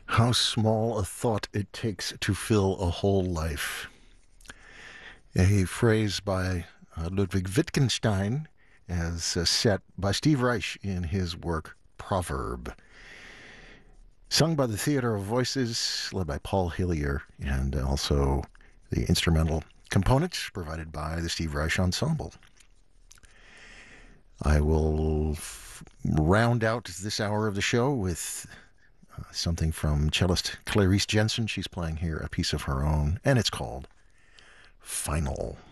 How small a thought it takes to fill a whole life. A phrase by Ludwig Wittgenstein as set by Steve Reich in his work Proverb. Sung by the Theater of Voices, led by Paul Hillier, and also the instrumental components provided by the Steve Reich Ensemble. I will round out this hour of the show with something from cellist Clarice Jensen. She's playing here a piece of her own, and it's called Final.